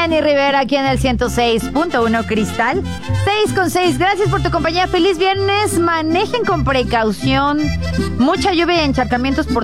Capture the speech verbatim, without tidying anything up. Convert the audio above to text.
Jenny Rivera aquí en el ciento seis punto uno Cristal. seis con seis. Gracias por tu compañía. Feliz viernes. Manejen con precaución. Mucha lluvia y encharcamientos por